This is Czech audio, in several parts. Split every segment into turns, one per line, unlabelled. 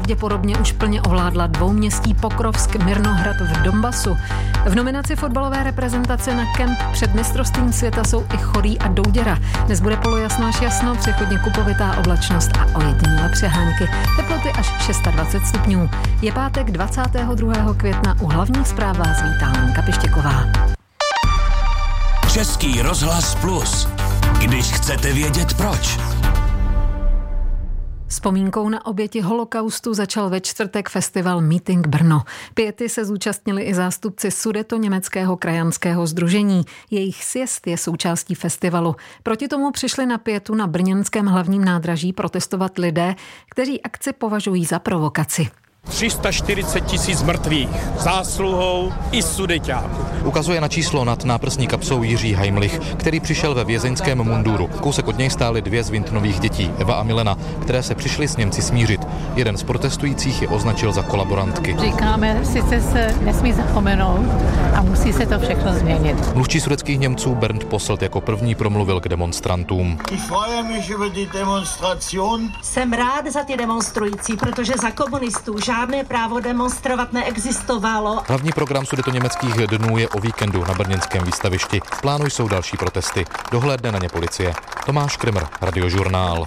pravděpodobně už plně ovládla dvouměstí Pokrovsk Mirnohrad v Donbasu. V nominaci fotbalové reprezentace na kemp před mistrovstvím světa jsou i Chorý a Douděra. Dnes bude polojasno až jasno, přechodně kupovitá oblačnost a ojedinělé přehánky. Teploty až 26 stupňů. Je pátek 22. května, u hlavních zpráv vás vítá Lenka Pištěková.
Český rozhlas Plus. Když chcete vědět proč.
Vzpomínkou na oběti holokaustu začal ve čtvrtek festival Meeting Brno. Piety se zúčastnili i zástupci Sudetoněmeckého krajanského sdružení. Jejich sjezd je součástí festivalu. Proti tomu přišli na pietu na brněnském hlavním nádraží protestovat lidé, kteří akci považují za provokaci.
340 000 mrtvých, zásluhou i Sudeťáků.
Ukazuje na číslo nad náprsní kapsou Jiří Heimlich, který přišel ve vězeňském munduru. Kousek od něj stály dvě z Vintonových dětí, Eva a Milena, které se přišly s Němci smířit. Jeden z protestujících je označil za kolaborantky.
Říkáme, sice se nesmí zapomenout a musí se to všechno změnit.
Mluvčí sudetských Němců Bernd Posselt jako první promluvil k demonstrantům.
Jsem rád za ty demonstrující, protože za komunistů žádné právo demonstrovat neexistovalo.
Hlavní program Sudetoněmeckých dnů je o víkendu na brněnském výstavišti. V plánu jsou další protesty. Dohlédne na ně policie. Tomáš Kremr, Radiožurnál.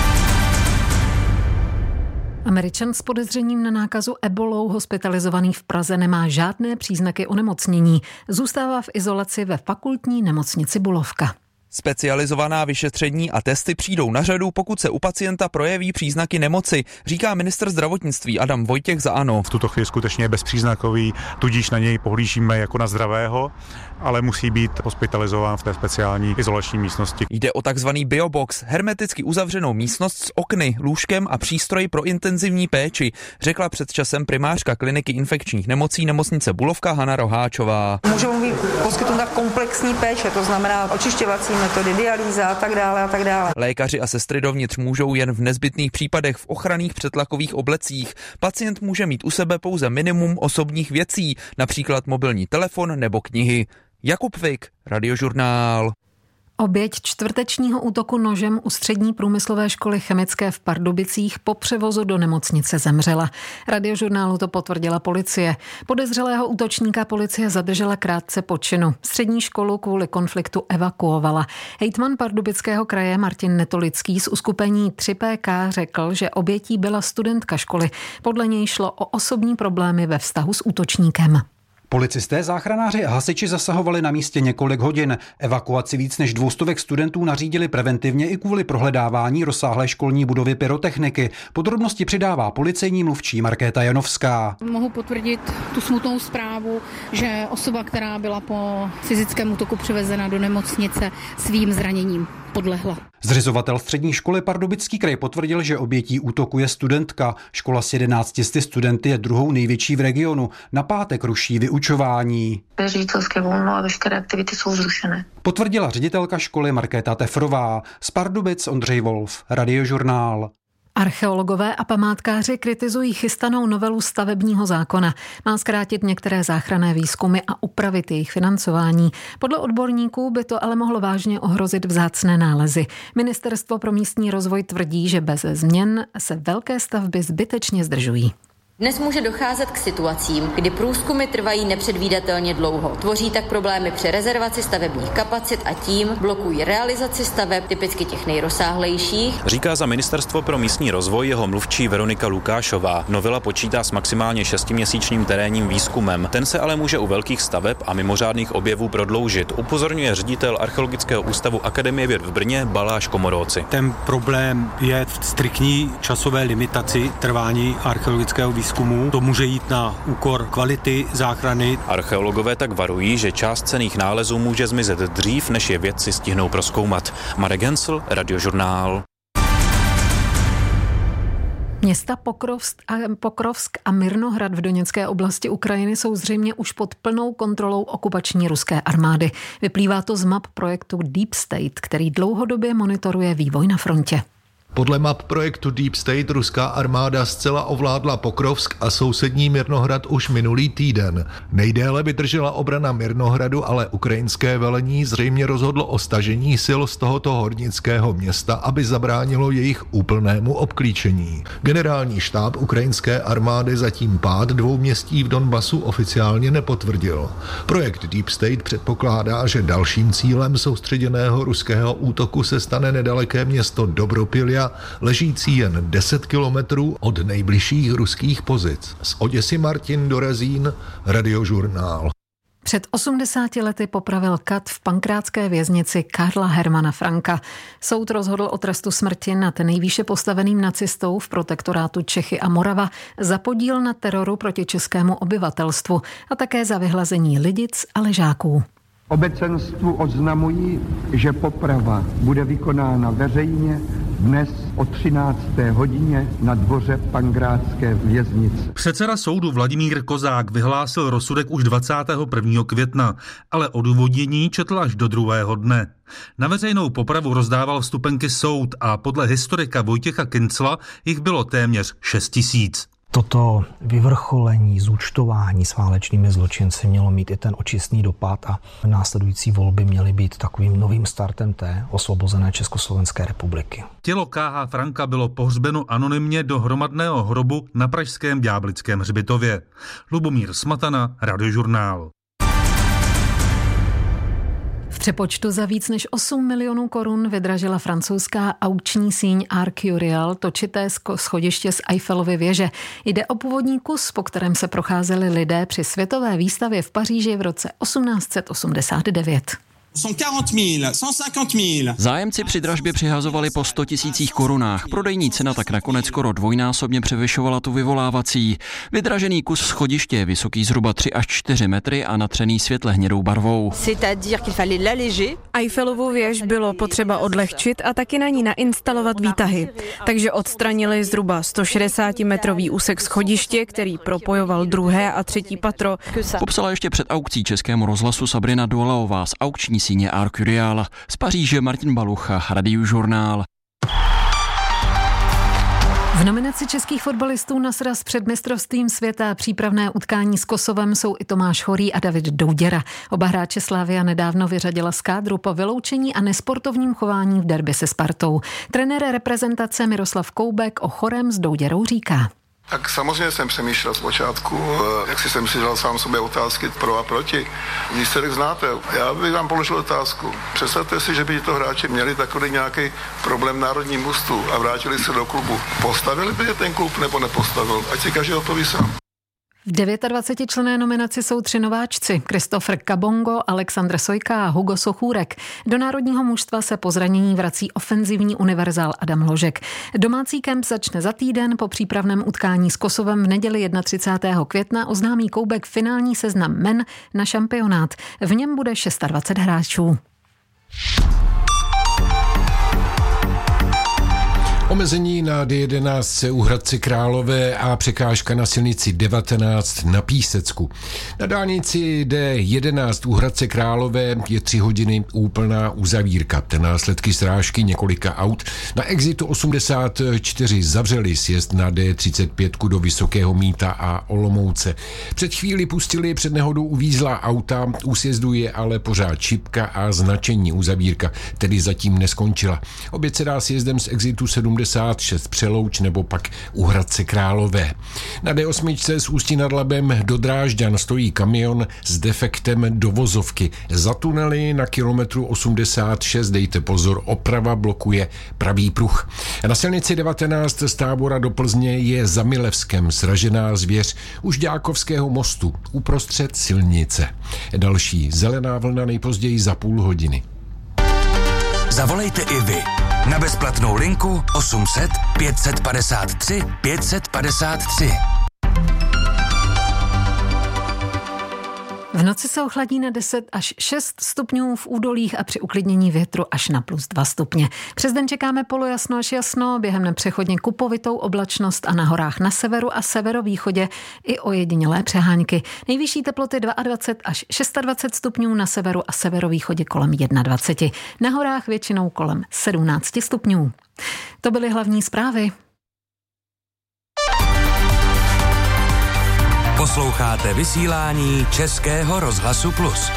Američan s podezřením na nákazu ebolou hospitalizovaný v Praze nemá žádné příznaky onemocnění. Zůstává v izolaci ve fakultní nemocnici Bulovka.
Specializovaná vyšetření a testy přijdou na řadu, pokud se u pacienta projeví příznaky nemoci, říká ministr zdravotnictví Adam Vojtěch za ANO.
V tuto chvíli skutečně je bezpříznakový, tudíž na něj pohlížíme jako na zdravého, ale musí být hospitalizován v té speciální izolační místnosti.
Jde o takzvaný biobox, hermeticky uzavřenou místnost s okny, lůžkem a přístroji pro intenzivní péči, řekla před časem primářka kliniky infekčních nemocí nemocnice Bulovka Hana Roháčová.
Můžou být poskytnuta komplexní péče, to znamená očišťovací metody, dialýza a tak dále a tak dále.
Lékaři a sestry dovnitř můžou jen v nezbytných případech v ochranných předtlakových oblecích. Pacient může mít u sebe pouze minimum osobních věcí, například mobilní telefon nebo knihy. Jakub Vik, Radiožurnál.
Oběť čtvrtečního útoku nožem u střední průmyslové školy chemické v Pardubicích po převozu do nemocnice zemřela. Radiožurnálu to potvrdila policie. Podezřelého útočníka policie zadržela krátce po činu. Střední školu kvůli konfliktu evakuovala. Hejtman Pardubického kraje Martin Netolický z uskupení 3PK řekl, že obětí byla studentka školy. Podle něj šlo o osobní problémy ve vztahu s útočníkem.
Policisté, záchranáři a hasiči zasahovali na místě několik hodin. Evakuaci víc než 200 studentů nařídili preventivně i kvůli prohledávání rozsáhlé školní budovy pyrotechniky. Podrobnosti přidává policejní mluvčí Markéta Janovská.
Mohu potvrdit tu smutnou zprávu, že osoba, která byla po fyzickém útoku přivezena do nemocnice, svým zraněním podlehla.
Zřizovatel střední školy Pardubický kraj potvrdil, že obětí útoku je studentka. Škola s 11 studenty je druhou největší v regionu. Na pátek ruší vyučování.
Ředitelské volno a veškeré aktivity jsou zrušené.
Potvrdila ředitelka školy Markéta Tefrová. Z Pardubic Ondřej Wolf, Radiožurnál.
Archeologové a památkáři kritizují chystanou novelu stavebního zákona. Má zkrátit některé záchranné výzkumy a upravit jejich financování. Podle odborníků by to ale mohlo vážně ohrozit vzácné nálezy. Ministerstvo pro místní rozvoj tvrdí, že bez změn se velké stavby zbytečně zdržují.
Dnes může docházet k situacím, kdy průzkumy trvají nepředvídatelně dlouho. Tvoří tak problémy při rezervaci stavebních kapacit a tím blokují realizaci staveb, typicky těch nejrozsáhlejších.
Říká za Ministerstvo pro místní rozvoj jeho mluvčí Veronika Lukášová. Novela počítá s maximálně 6měsíčním terénním výzkumem. Ten se ale může u velkých staveb a mimořádných objevů prodloužit, upozorňuje ředitel Archeologického ústavu Akademie věd v Brně Baláš Komoróci.
Ten problém je v striktní časové limitaci trvání archeologického výzkumu. To může jít na úkor kvality záchrany.
Archeologové tak varují, že část cenných nálezů může zmizet dřív, než je vědci stihnou prozkoumat. Marek Hensl, Radiožurnál.
Města Pokrovsk a Mirnohrad v Doněcké oblasti Ukrajiny jsou zřejmě už pod plnou kontrolou okupační ruské armády. Vyplývá to z map projektu Deep State, který dlouhodobě monitoruje vývoj na frontě.
Podle map projektu Deep State ruská armáda zcela ovládla Pokrovsk a sousední Mirnohrad už minulý týden. Nejdéle vydržela obrana Mirnohradu, ale ukrajinské velení zřejmě rozhodlo o stažení sil z tohoto hornického města, aby zabránilo jejich úplnému obklíčení. Generální štáb ukrajinské armády zatím pád 2 městí v Donbasu oficiálně nepotvrdil. Projekt Deep State předpokládá, že dalším cílem soustředěného ruského útoku se stane nedaleké město Dobropilja, ležící jen 10 kilometrů od nejbližších ruských pozic. Z Oděsy Martin Dorezín, Radiožurnál.
Před 80 lety popravil kat v pankrátské věznici Karla Hermana Franka. Soud rozhodl o trestu smrti nad nejvýše postaveným nacistou v protektorátu Čechy a Morava za podíl na teroru proti českému obyvatelstvu a také za vyhlazení lidic a ležáků.
Obecenstvu oznamují, že poprava bude vykonána veřejně dnes o 13. hodině na dvoře pankrátské věznice.
Předseda soudu Vladimír Kozák vyhlásil rozsudek už 21. května, ale odůvodnění četl až do druhého dne. Na veřejnou popravu rozdával vstupenky soud a podle historika Vojtěcha Kincla jich bylo téměř 6 000.
Toto vyvrcholení, zúčtování s válečnými zločinci mělo mít i ten očistný dopad a následující volby měly být takovým novým startem té osvobozené Československé republiky.
Tělo K.H. Franka bylo pohřbeno anonymně do hromadného hrobu na pražském Ďáblickém hřbitově. Lubomír Smatana, Radiožurnál.
V přepočtu za víc než 8 milionů korun vydražila francouzská aukční síň Arcurial točité schodiště z Eiffelovy věže. Jde o původní kus, po kterém se procházeli lidé při světové výstavě v Paříži v roce 1889.
Zájemci při dražbě přihazovali po 100 000 korunách. Prodejní cena tak nakonec skoro dvojnásobně převyšovala tu vyvolávací. Vydražený kus schodiště je vysoký zhruba 3 až 4 metry a natřený světle hnědou barvou.
Eiffelovu věž bylo potřeba odlehčit a taky na ní nainstalovat výtahy. Takže odstranili zhruba 160-metrový úsek schodiště, který propojoval 2. a 3. patro.
Popsala ještě před aukcí Českému rozhlasu Sabrina Dolaová z aukční síně Arcurial. Z Paříže Martin Balucha, Radiožurnál.
V nominaci českých fotbalistů na sraz před mistrovstvím světa přípravné utkání s Kosovem jsou i Tomáš Horý a David Douděra. Oba hráče Slavia nedávno vyřadila z kádru po vyloučení a nesportovním chování v derby se Spartou. Trenér reprezentace Miroslav Koubek o Chorém s Douděrou říká.
Tak samozřejmě jsem přemýšlel zpočátku, jak jsem si dal sám sobě otázky pro a proti. Výsledek znáte. Já bych vám položil otázku. Představte si, že by to hráči měli takový nějaký problém v národním mužstvu a vrátili se do klubu. Postavili by je ten klub nebo nepostavil? Ať si každý odpoví sám.
V 29členné nominaci jsou 3 nováčci. Christopher Kabongo, Alexandr Sojka a Hugo Sochůrek. Do národního mužstva se po zranění vrací ofenzivní univerzál Adam Ložek. Domácí kemp začne za týden, po přípravném utkání s Kosovem v neděli 31. května oznámí Koubek finální seznam men na šampionát. V něm bude 26 hráčů.
Omezení na D11 u Hradce Králové a překážka na silnici 19 na Písecku. Na dálnici D11 u Hradce Králové je 3 hodiny úplná uzavírka. Následky srážky několika aut. Na exitu 84 zavřeli sjezd na D35 do Vysokého Mýta a Olomouce. Před chvíli pustili před nehodou uvízlá auta, u sjezdu je ale pořád šipka a značení uzavírka, tedy zatím neskončila. Oběd se dá sjezdem z exitu 76 Přelouč nebo pak u Hradce Králové. Na D8 z Ústí nad Labem do Drážďan stojí kamion s defektem dovozovky. Za tunely na kilometru 86, dejte pozor, oprava blokuje pravý pruh. Na silnici 19 z Tábora do Plzně je za Milevskem sražená zvěř u Žďákovského mostu uprostřed silnice. Další zelená vlna nejpozději za půl hodiny.
Zavolejte i vy na bezplatnou linku 800 553 553.
V noci se ochladí na 10 až 6 stupňů v údolích a při uklidnění větru až na +2 stupně. Přes den čekáme polojasno až jasno, během nepřechodně kupovitou oblačnost a na horách na severu a severovýchodě i ojedinělé přehánky. Nejvyšší teploty 22 až 26 stupňů na severu a severovýchodě kolem 21. Na horách většinou kolem 17 stupňů. To byly hlavní zprávy.
Posloucháte vysílání Českého rozhlasu Plus.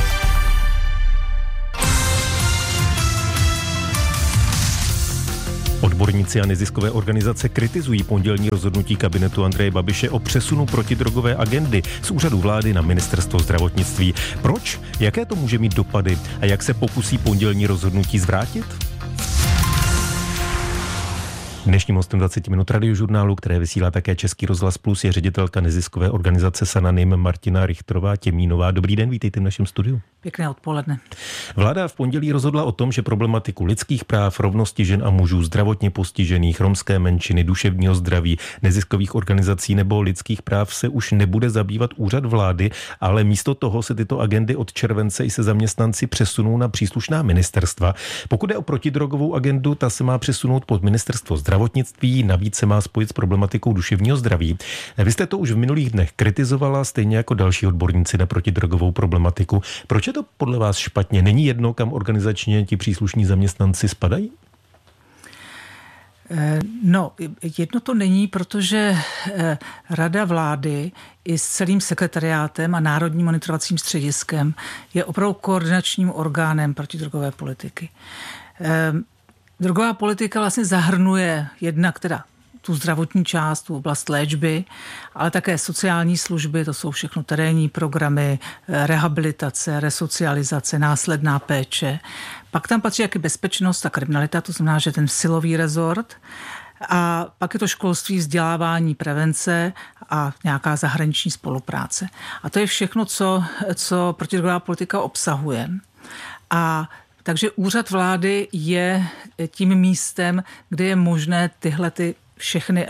Odborníci a neziskové organizace kritizují pondělní rozhodnutí kabinetu Andreje Babiše o přesunu protidrogové agendy z úřadu vlády na ministerstvo zdravotnictví. Proč? Jaké to může mít dopady? A jak se pokusí pondělní rozhodnutí zvrátit? Dnešním hostem 20 minut radiožurnálu, které vysílá také Český rozhlas Plus, je ředitelka neziskové organizace Sananim Martina Richtrová Těmínová. Dobrý den, vítejte v našem studiu.
Pěkné odpoledne.
Vláda v pondělí rozhodla o tom, že problematiku lidských práv, rovnosti žen a mužů, zdravotně postižených, romské menšiny, duševního zdraví, neziskových organizací nebo lidských práv se už nebude zabývat úřad vlády, ale místo toho se tyto agendy od července i se zaměstnanci přesunou na příslušná ministerstva. Pokud je o protidrogovou agendu, ta se má přesunout pod ministerstvo zdravotnictví, navíc se má spojit s problematikou duševního zdraví. Vy jste to už v minulých dnech kritizovala, stejně jako další odborníci na protidrogovou problematiku. Proč je to podle vás špatně? Není jedno, kam organizačně ti příslušní zaměstnanci spadají?
No, jedno to není, protože Rada vlády i s celým sekretariátem a Národním monitorovacím střediskem je opravdu koordinačním orgánem protidrogové politiky. Drogová politika vlastně zahrnuje jednak teda tu zdravotní část, tu oblast léčby, ale také sociální služby, to jsou všechno terénní programy, rehabilitace, resocializace, následná péče. Pak tam patří jaké bezpečnost a kriminalita, to znamená, že ten silový rezort. A pak je to školství, vzdělávání, prevence a nějaká zahraniční spolupráce. A to je všechno, co protidrogová politika obsahuje. A takže úřad vlády je tím místem, kde je možné tyhle všechny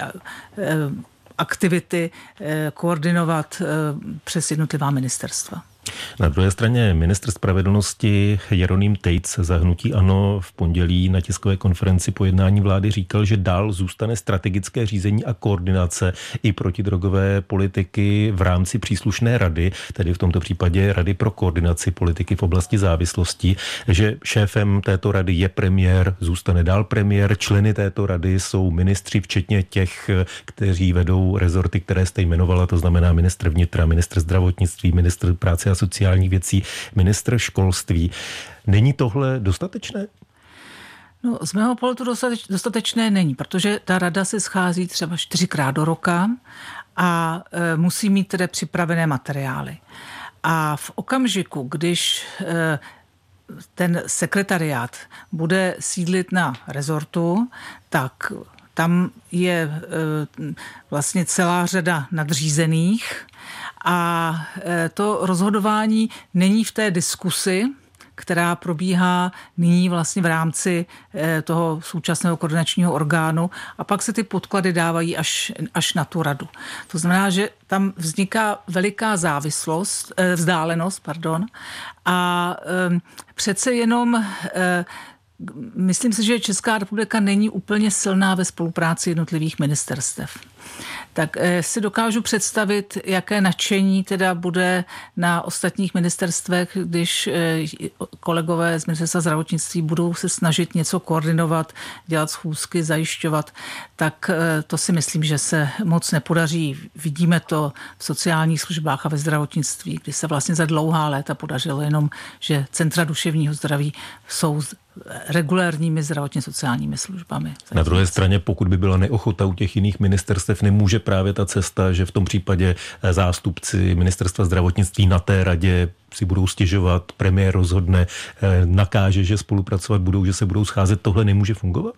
aktivity koordinovat přes jednotlivá ministerstva.
Na druhé straně ministr spravedlnosti Jeroným Tejc za hnutí ANO v pondělí na tiskové konferenci po jednání vlády říkal, že dál zůstane strategické řízení a koordinace i protidrogové politiky v rámci příslušné rady, tedy v tomto případě Rady pro koordinaci politiky v oblasti závislostí, že šéfem této rady je premiér, zůstane dál premiér, členy této rady jsou ministři, včetně těch, kteří vedou rezorty, které jste jmenovala, to znamená ministr vnitra, ministr zdravotnictví, ministr práce a sociálních věcí, ministr školství. Není tohle dostatečné?
No, z mého pohledu dostatečné není, protože ta rada se schází třeba 4krát do roka a musí mít tedy připravené materiály. A v okamžiku, když ten sekretariát bude sídlit na rezortu, tak tam je vlastně celá řada nadřízených a to rozhodování není v té diskusi, která probíhá nyní vlastně v rámci toho současného koordinačního orgánu a pak se ty podklady dávají až na tu radu. To znamená, že tam vzniká veliká vzdálenost a přece jenom myslím si, že Česká republika není úplně silná ve spolupráci jednotlivých ministerstev. Tak si dokážu představit, jaké nadšení teda bude na ostatních ministerstvech, když kolegové z ministerstva zdravotnictví budou se snažit něco koordinovat, dělat schůzky, zajišťovat, tak to si myslím, že se moc nepodaří. Vidíme to v sociálních službách a ve zdravotnictví, kdy se vlastně za dlouhá léta podařilo jenom, že centra duševního zdraví jsou regulérními zdravotně sociálními službami.
Na druhé straně, pokud by byla neochota u těch jiných ministerstev, nemůže právě ta cesta, že v tom případě zástupci ministerstva zdravotnictví na té radě si budou stěžovat, premiér rozhodne, nakáže, že spolupracovat budou, že se budou scházet, tohle nemůže fungovat?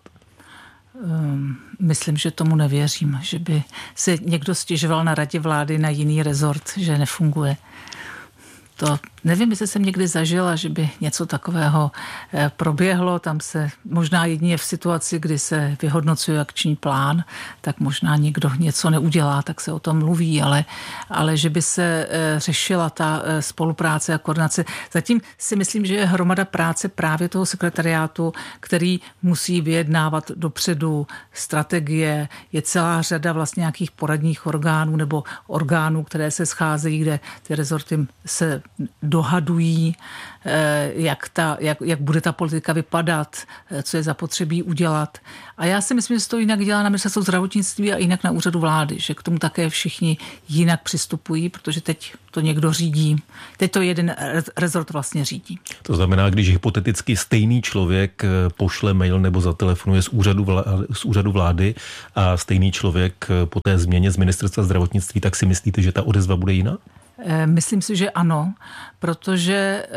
Myslím, že tomu nevěřím, že by se někdo stěžoval na radě vlády na jiný rezort, že nefunguje. To nevím, jestli jsem někdy zažila, že by něco takového proběhlo. Tam se možná jedině v situaci, kdy se vyhodnocuje akční plán, tak možná někdo něco neudělá, tak se o tom mluví, ale že by se řešila ta spolupráce a koordinace. Zatím si myslím, že je hromada práce právě toho sekretariátu, který musí vyjednávat dopředu strategie. Je celá řada vlastně nějakých poradních orgánů nebo orgánů, které se scházejí, kde ty rezorty se dohadují, jak bude ta politika vypadat, co je zapotřebí udělat. A já si myslím, že se to jinak dělá na ministerstvu zdravotnictví a jinak na úřadu vlády, že k tomu také všichni jinak přistupují, protože teď to někdo řídí. Teď to jeden rezort vlastně řídí.
To znamená, když hypoteticky stejný člověk pošle mail nebo zatelefonuje z úřadu vlády a stejný člověk po té změně z ministerstva zdravotnictví, tak si myslíte, že ta odezva bude jiná?
Myslím si, že ano, protože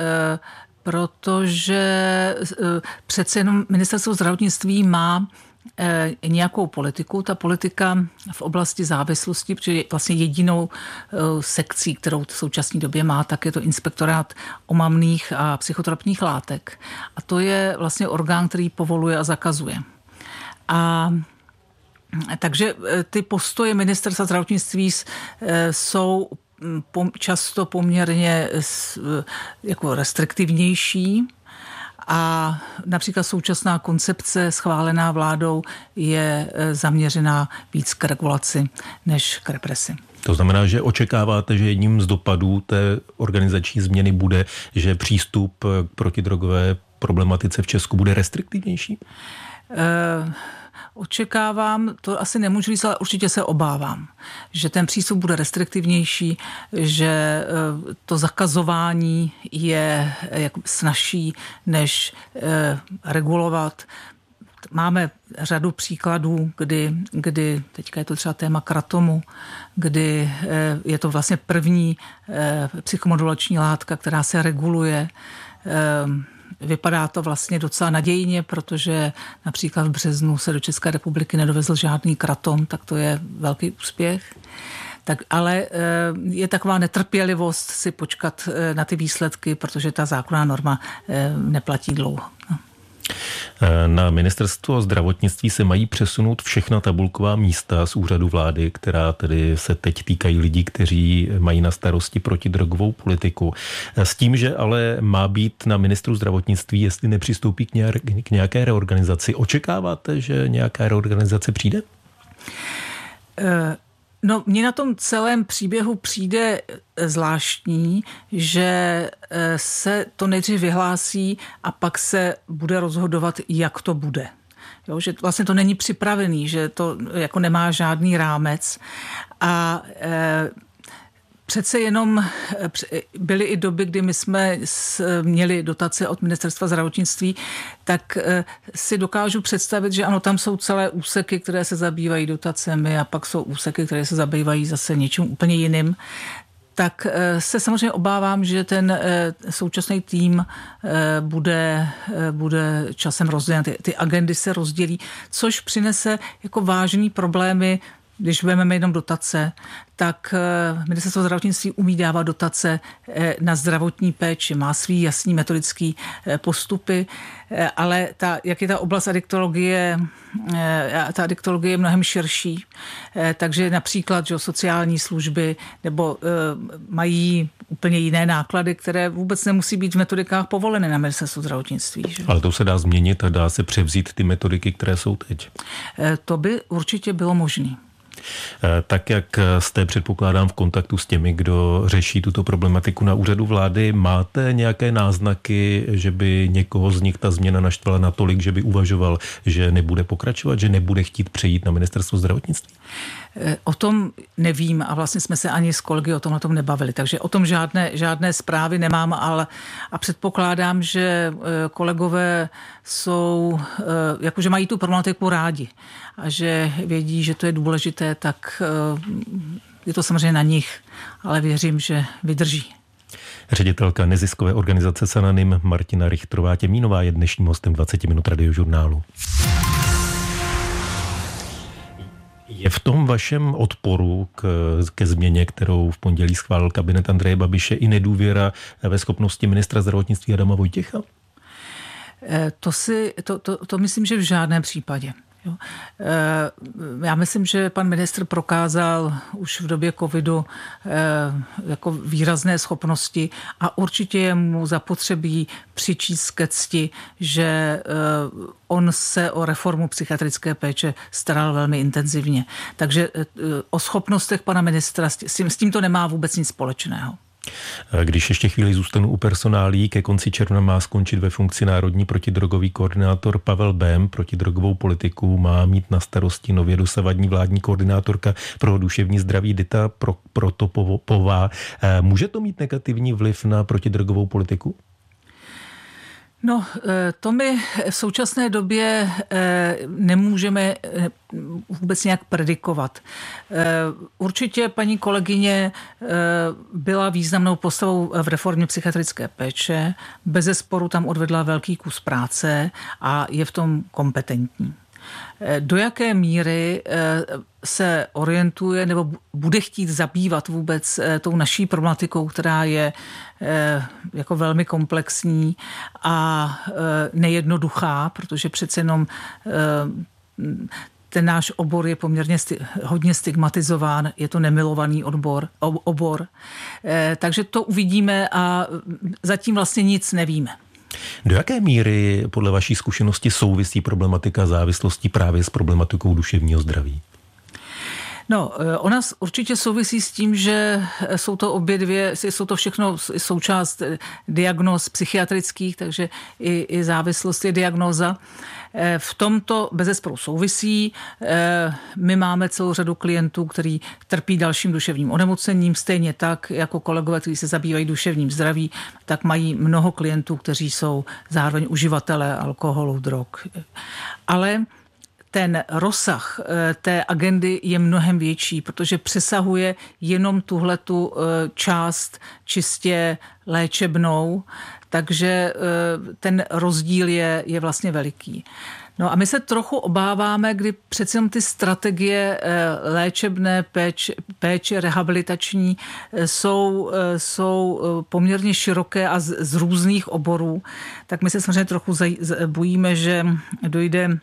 přece jenom ministerstvo zdravotnictví má nějakou politiku. Ta politika v oblasti závislosti, protože je vlastně jedinou sekcí, kterou v současné době má, tak je to inspektorát omamných a psychotropních látek. A to je vlastně orgán, který povoluje a zakazuje. Takže ty postoje ministerstva zdravotnictví jsou často poměrně jako restriktivnější a například současná koncepce schválená vládou je zaměřená víc k regulaci než k represi.
To znamená, že očekáváte, že jedním z dopadů té organizační změny bude, že přístup k protidrogové problematice v Česku bude restriktivnější?
Očekávám, to asi nemůžu říct, ale určitě se obávám, že ten přístup bude restriktivnější, že to zakazování je snazší, než regulovat. Máme řadu příkladů, kdy teďka je to třeba téma kratomu, kdy je to vlastně první psychomodulační látka, která se reguluje. Vypadá to vlastně docela nadějně, protože například v březnu se do České republiky nedovezl žádný kratom, tak to je velký úspěch. Ale je taková netrpělivost si počkat na ty výsledky, protože ta zákonná norma neplatí dlouho.
Na ministerstvo zdravotnictví se mají přesunout všechna tabulková místa z úřadu vlády, která tedy se teď týkají lidí, kteří mají na starosti protidrogovou politiku. S tím, že ale má být na ministru zdravotnictví, jestli nepřistoupí k nějaké reorganizaci. Očekáváte, že nějaká reorganizace přijde?
No, mně na tom celém příběhu přijde zvláštní, že se to nejdřív vyhlásí a pak se bude rozhodovat, jak to bude. Jo, že vlastně to není připravený, že to jako nemá žádný rámec a přece jenom byly i doby, kdy my jsme měli dotace od ministerstva zdravotnictví, tak si dokážu představit, že ano, tam jsou celé úseky, které se zabývají dotacemi a pak jsou úseky, které se zabývají zase něčím úplně jiným. Tak se samozřejmě obávám, že ten současný tým bude časem rozdělen. Ty agendy se rozdělí, což přinese jako vážný problémy. Když vezmeme jenom dotace, tak ministerstvo zdravotnictví umí dávat dotace na zdravotní péči, má svý jasný metodický postupy, ale jak je ta oblast adiktologie, ta adiktologie je mnohem širší, takže například že sociální služby nebo mají úplně jiné náklady, které vůbec nemusí být v metodikách povoleny na ministerstvu zdravotnictví. Že?
Ale to se dá změnit a dá se převzít ty metodiky, které jsou teď.
To by určitě bylo možné.
Tak jak jste, předpokládám, v kontaktu s těmi, kdo řeší tuto problematiku na úřadu vlády, máte nějaké náznaky, že by někoho z nich ta změna naštvala natolik, že by uvažoval, že nebude pokračovat, že nebude chtít přejít na ministerstvo zdravotnictví?
O tom nevím a vlastně jsme se ani s kolegy o tom nebavili, takže o tom žádné zprávy nemám, ale a předpokládám, že kolegové jsou, jakože mají tu problematiku rádi a že vědí, že to je důležité, tak je to samozřejmě na nich, ale věřím, že vydrží.
Ředitelka neziskové organizace Sananim Martina Richtrová-Těmínová je dnešním hostem 20 minut Radiožurnálu. Je v tom vašem odporu ke změně, kterou v pondělí schválil kabinet Andreje Babiše, i nedůvěra ve schopnosti ministra zdravotnictví Adama Vojtěcha?
To myslím, že v žádném případě. Jo. Já myslím, že pan ministr prokázal už v době covidu jako výrazné schopnosti a určitě je mu zapotřebí přičíst ke cti, že on se o reformu psychiatrické péče staral velmi intenzivně. Takže o schopnostech pana ministra s tím to nemá vůbec nic společného.
Když ještě chvíli zůstanu u personálí, ke konci června má skončit ve funkci národní protidrogový koordinátor Pavel Bém. Protidrogovou politiku má mít na starosti nově dosavadní vládní koordinátorka pro duševní zdraví Dita Protopová. Může to mít negativní vliv na protidrogovou politiku?
No, to my v současné době nemůžeme vůbec nějak predikovat. Určitě paní kolegyně byla významnou postavou v reformě psychiatrické péče, bezesporu tam odvedla velký kus práce a je v tom kompetentní. Do jaké míry se orientuje nebo bude chtít zabývat vůbec tou naší problematikou, která je jako velmi komplexní a nejednoduchá, protože přece jenom ten náš obor je poměrně hodně stigmatizován, je to nemilovaný obor. Takže to uvidíme a zatím vlastně nic nevíme.
Do jaké míry podle vaší zkušenosti souvisí problematika závislosti právě s problematikou duševního zdraví?
No, ona určitě souvisí s tím, že jsou to obě dvě, jsou to všechno součást diagnóz psychiatrických, takže i závislost je diagnóza. V tomto bezesporu souvisí. My máme celou řadu klientů, který trpí dalším duševním onemocněním, stejně tak jako kolegové, kteří se zabývají duševním zdraví, tak mají mnoho klientů, kteří jsou zároveň uživatelé alkoholu, drog. Ale ten rozsah té agendy je mnohem větší, protože přesahuje jenom tuhletu část čistě léčebnou, takže ten rozdíl je vlastně veliký. No a my se trochu obáváme, kdy přece jenom ty strategie léčebné péče rehabilitační jsou poměrně široké a z různých oborů, tak my se samozřejmě trochu bojíme, že dojde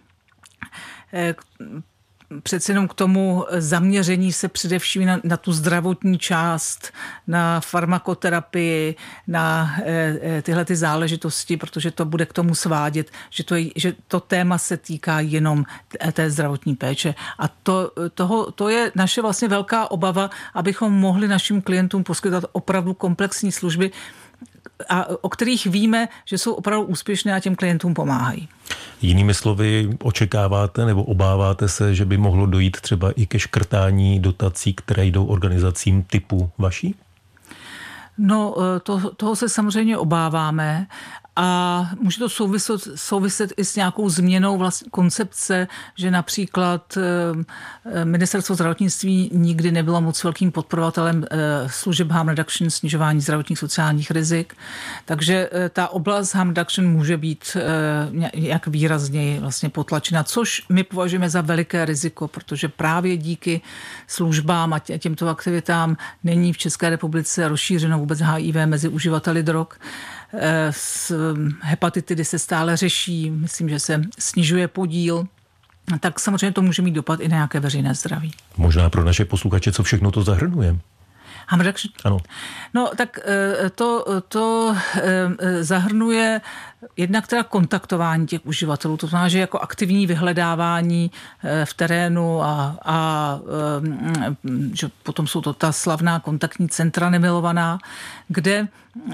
přece jenom k tomu zaměření se především na tu zdravotní část, na farmakoterapii, na tyhle ty záležitosti, protože to bude k tomu svádět, že to téma se týká jenom té zdravotní péče. A to je naše vlastně velká obava, abychom mohli našim klientům poskytovat opravdu komplexní služby, a o kterých víme, že jsou opravdu úspěšné a těm klientům pomáhají.
Jinými slovy, očekáváte nebo obáváte se, že by mohlo dojít třeba i ke škrtání dotací, které jdou organizacím typu vaší?
No, toho se samozřejmě obáváme a může to souviset i s nějakou změnou koncepce, že například Ministerstvo zdravotnictví nikdy nebylo moc velkým podporovatelem služeb harm reduction, snižování zdravotních sociálních rizik. Takže ta oblast harm reduction může být jak výrazněji vlastně potlačena, což my považujeme za veliké riziko, protože právě díky službám a těmto aktivitám není v České republice rozšířeno vůbec HIV mezi uživateli drog. Hepatitidy se stále řeší, myslím, že se snižuje podíl, tak samozřejmě to může mít dopad i na nějaké veřejné zdraví.
Možná pro naše posluchače, co všechno to zahrnuje? Ano.
No, tak to zahrnuje jednak teda kontaktování těch uživatelů, to znamená, že jako aktivní vyhledávání v terénu a že potom jsou to ta slavná kontaktní centra nemilovaná, kde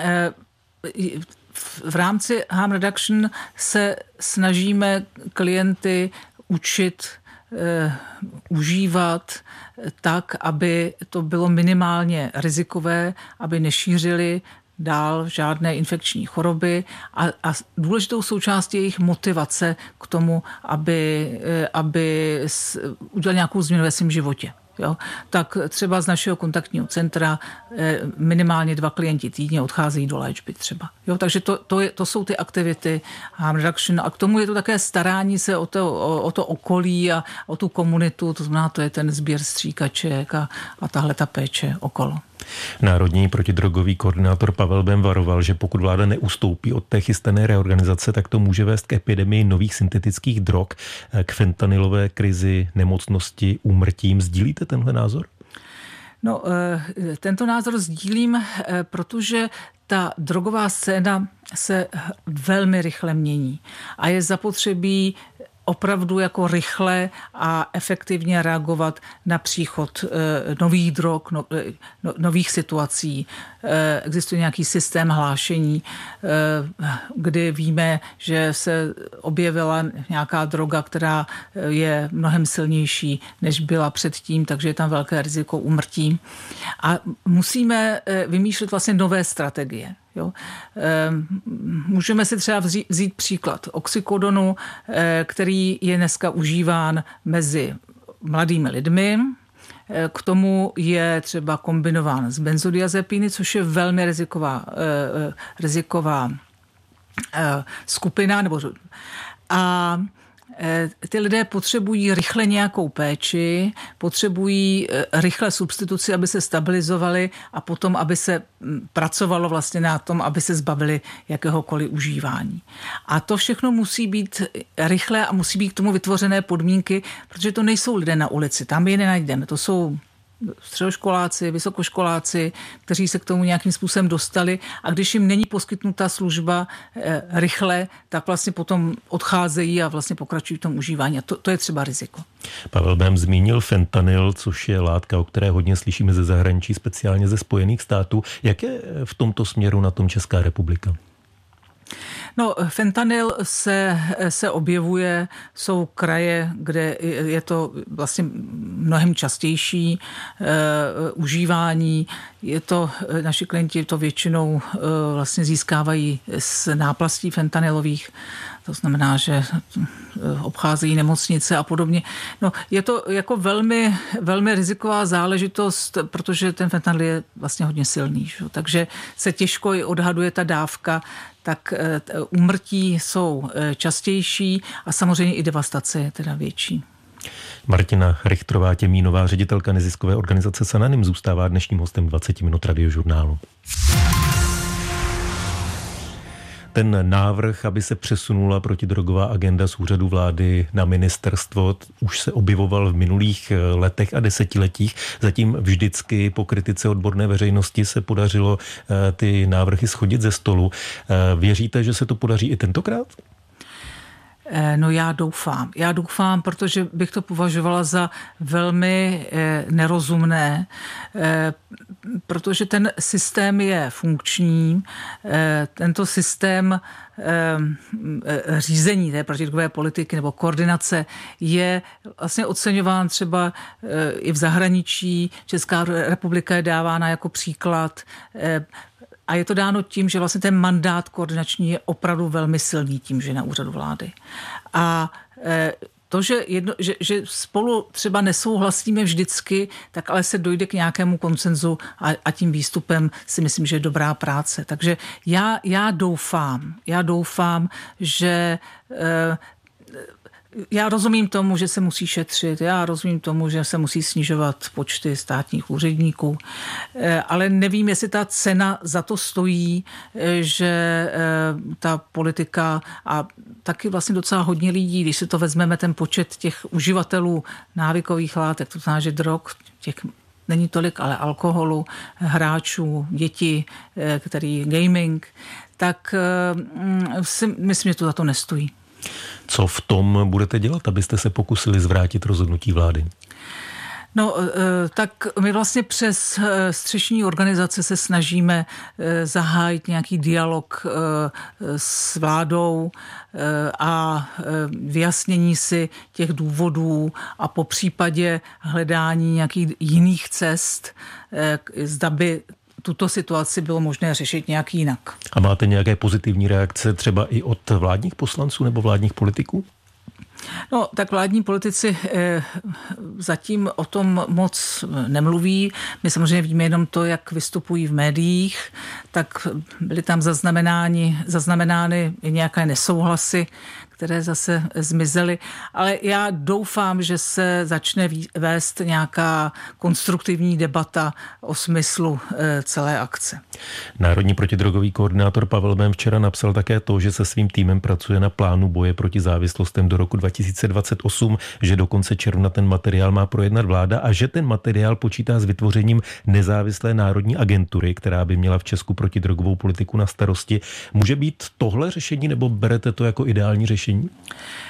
v rámci harm reduction se snažíme klienty učit užívat tak, aby to bylo minimálně rizikové, aby nešířili dál žádné infekční choroby a důležitou součástí jejich motivace k tomu, aby udělali nějakou změnu ve svém životě. Jo? Tak třeba z našeho kontaktního centra minimálně 2 klienti týdně odcházejí do léčby třeba. Jo? Takže to jsou ty aktivity harm reduction a k tomu je to také starání se o to okolí a o tu komunitu, to znamená, to je ten sběr stříkaček a tahle ta péče okolo.
Národní protidrogový koordinátor Pavel Bém varoval, že pokud vláda neustoupí od té chystané reorganizace, tak to může vést k epidemii nových syntetických drog, k fentanylové krizi, nemocnosti, úmrtím. Sdílíte tenhle názor?
No, tento názor sdílím, protože ta drogová scéna se velmi rychle mění a je zapotřebí opravdu jako rychle a efektivně reagovat na příchod nových drog, nových situací. Existuje nějaký systém hlášení, kdy víme, že se objevila nějaká droga, která je mnohem silnější, než byla předtím, takže je tam velké riziko úmrtí. A musíme vymýšlet vlastně nové strategie. Jo. Můžeme si třeba vzít příklad oxykodonu, který je dneska užíván mezi mladými lidmi. K tomu je třeba kombinován s benzodiazepiny, což je velmi riziková skupina. A ty lidé potřebují rychle nějakou péči, potřebují rychle substituci, aby se stabilizovali a potom, aby se pracovalo vlastně na tom, aby se zbavili jakéhokoliv užívání. A to všechno musí být rychle a musí být k tomu vytvořené podmínky, protože to nejsou lidé na ulici, tam je nenajdeme, to jsou středoškoláci, vysokoškoláci, kteří se k tomu nějakým způsobem dostali a když jim není poskytnuta služba rychle, tak vlastně potom odcházejí a vlastně pokračují v tom užívání. A to je třeba riziko.
Pavel Bém zmínil fentanyl, což je látka, o které hodně slyšíme ze zahraničí, speciálně ze Spojených států. Jak je v tomto směru na tom Česká republika?
No, fentanyl se objevuje, jsou kraje, kde je to vlastně mnohem častější užívání. Je to, naši klienti to většinou vlastně získávají z náplastí fentanylových, to znamená, že obcházejí nemocnice a podobně. No, je to jako velmi, velmi riziková záležitost, protože ten fentanyl je vlastně hodně silný. Že? Takže se těžko i odhaduje ta dávka, tak úmrtí jsou častější a samozřejmě i devastace je teda větší.
Martina Richtrová-Těmínová, ředitelka neziskové organizace Sananim, zůstává dnešním hostem 20 minut Radiožurnálu. Ten návrh, aby se přesunula protidrogová agenda z úřadu vlády na ministerstvo, už se objevoval v minulých letech a desetiletích. Zatím vždycky po kritice odborné veřejnosti se podařilo ty návrhy shodit ze stolu. Věříte, že se to podaří i tentokrát?
No já doufám, protože bych to považovala za velmi nerozumné, protože ten systém je funkční, tento systém řízení té protidrogové politiky nebo koordinace je vlastně oceňován třeba i v zahraničí. Česká republika je dávána jako příklad. A je to dáno tím, že vlastně ten mandát koordinační je opravdu velmi silný tím, že na úřadu vlády. A to, že spolu třeba nesouhlasíme vždycky, tak ale se dojde k nějakému konsenzu a tím výstupem si myslím, že je dobrá práce. Takže já doufám, že já rozumím tomu, že se musí šetřit, já rozumím tomu, že se musí snižovat počty státních úředníků, ale nevím, jestli ta cena za to stojí, že ta politika a taky vlastně docela hodně lidí, když si to vezmeme ten počet těch uživatelů návykových látek, to znamená, že drog, těch není tolik, ale alkoholu, hráčů, děti, který gaming, tak si myslím, že to za to nestojí.
Co v tom budete dělat, abyste se pokusili zvrátit rozhodnutí vlády?
No, tak my vlastně přes střešní organizace se snažíme zahájit nějaký dialog s vládou a vyjasnění si těch důvodů a po případě hledání nějakých jiných cest, zda by tuto situaci bylo možné řešit nějak jinak.
A máte nějaké pozitivní reakce třeba i od vládních poslanců nebo vládních politiků?
No, tak vládní politici zatím o tom moc nemluví. My samozřejmě víme jenom to, jak vystupují v médiích, tak byly tam zaznamenány i nějaké nesouhlasy, které zase zmizely. Ale já doufám, že se začne vést nějaká konstruktivní debata o smyslu celé akce.
Národní protidrogový koordinátor Pavel Bém včera napsal také to, že se svým týmem pracuje na plánu boje proti závislostem do roku 2028, že do konce června ten materiál má projednat vláda a že ten materiál počítá s vytvořením nezávislé národní agentury, která by měla v Česku protidrogovou politiku na starosti. Může být tohle řešení nebo berete to jako ideální řešení?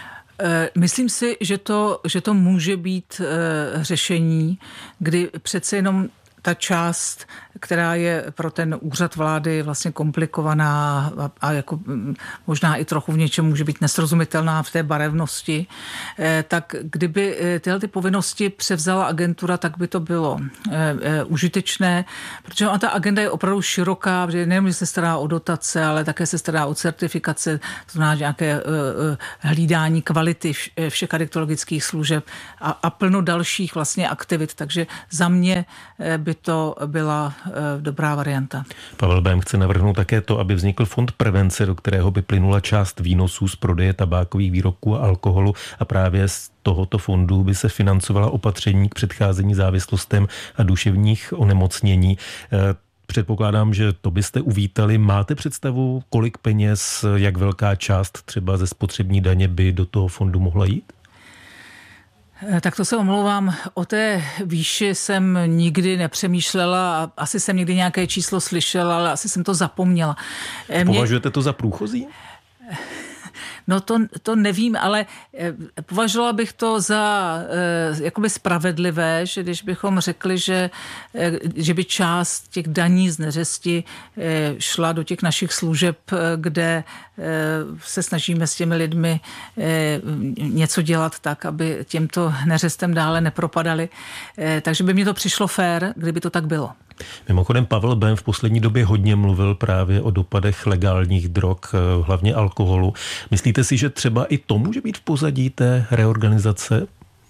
Myslím si, že to může být řešení, kdy přece jenom ta část, která je pro ten úřad vlády vlastně komplikovaná a jako možná i trochu v něčem může být nesrozumitelná v té barevnosti, tak kdyby tyhle ty povinnosti převzala agentura, tak by to bylo užitečné, protože ta agenda je opravdu široká, protože nejen se stará o dotace, ale také se stará o certifikace, to znamená nějaké hlídání kvality všech adiktologických služeb a plno dalších vlastně aktivit, takže za mě by to byla dobrá varianta.
Pavel Bém chce navrhnout také to, aby vznikl fond prevence, do kterého by plynula část výnosů z prodeje tabákových výrobků a alkoholu a právě z tohoto fondu by se financovala opatření k předcházení závislostem a duševních onemocnění. Předpokládám, že to byste uvítali. Máte představu, kolik peněz, jak velká část třeba ze spotřební daně by do toho fondu mohla jít?
Tak to se omlouvám, o té výši jsem nikdy nepřemýšlela a asi jsem někdy nějaké číslo slyšela, ale asi jsem to zapomněla.
Považujete to za průchozí?
No to nevím, ale považovala bych to za jakoby spravedlivé, že když bychom řekli, že by část těch daní z neřesti šla do těch našich služeb, kde se snažíme s těmi lidmi něco dělat tak, aby těmto neřestem dále nepropadali. Takže by mi to přišlo fér, kdyby to tak bylo.
Mimochodem Pavel Bém v poslední době hodně mluvil právě o dopadech legálních drog, hlavně alkoholu. Myslíte si, že třeba i to může být v pozadí té reorganizace?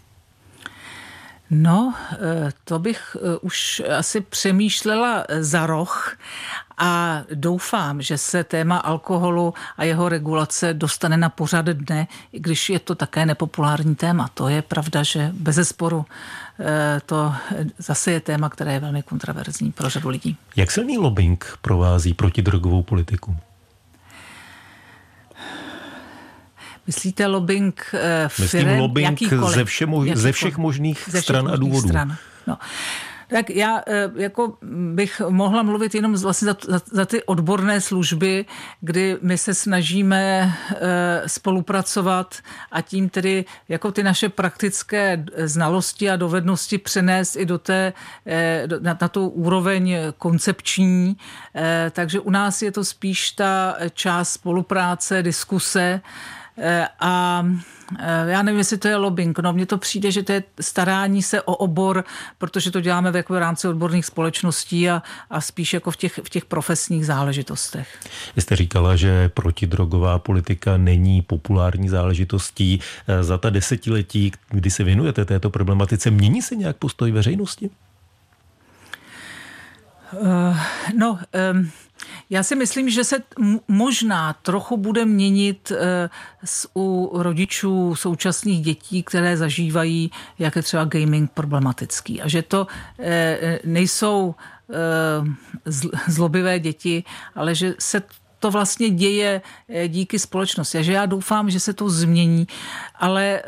No, to bych už asi přemýšlela za roh a doufám, že se téma alkoholu a jeho regulace dostane na pořad dne, i když je to také nepopulární téma. To je pravda, že bezesporu to zase je téma, které je velmi kontroverzní pro řadu lidí.
Jak silný lobbying provází protidrogovou politiku?
Myslíte lobbying firem?
Myslím lobbying ze všech možných stran a důvodů.
No. Tak já jako bych mohla mluvit jenom vlastně za ty odborné služby, kdy my se snažíme spolupracovat a tím tedy jako ty naše praktické znalosti a dovednosti přenést i na tu úroveň koncepční. Takže u nás je to spíš ta část spolupráce, diskuse, a já nevím, jestli to je lobbying. No, mně to přijde, že to je starání se o obor, protože to děláme v rámci odborných společností a spíš jako v těch profesních záležitostech.
Vy jste říkala, že protidrogová politika není populární záležitostí. Za ta desetiletí, kdy se věnujete této problematice, mění se nějak postoj veřejnosti?
Já si myslím, že se možná trochu bude měnit u rodičů současných dětí, které zažívají, jak je třeba gaming problematický. A že to nejsou zlobivé děti, ale že se to vlastně děje díky společnosti. A že já doufám, že se to změní, ale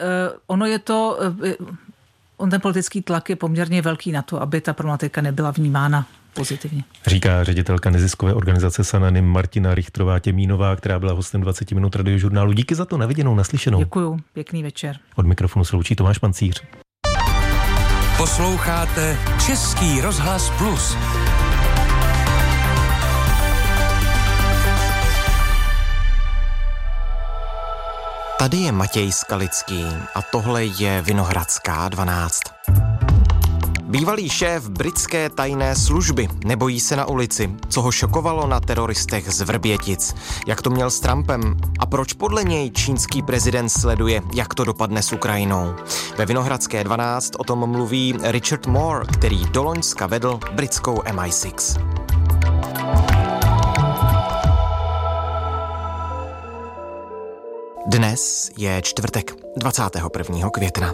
ten politický tlak je poměrně velký na to, aby ta problematika nebyla vnímána pozitivně.
Říká ředitelka neziskové organizace Sananym Martina Richtrová-Těmínová, která byla hostem 20 minut Radiožurnálu. Díky za to, na viděnou, naslyšenou.
Děkuju, pěkný večer.
Od mikrofonu se loučí Tomáš Pancíř.
Posloucháte Český rozhlas Plus.
Tady je Matěj Skalický a tohle je Vinohradská 12. Bývalý šéf britské tajné služby nebojí se na ulici, co ho šokovalo na teroristech z Vrbětic, jak to měl s Trumpem a proč podle něj čínský prezident sleduje, jak to dopadne s Ukrajinou. Ve Vinohradské 12 o tom mluví Richard Moore, který do loňska vedl britskou MI6. Dnes je čtvrtek, 21. května.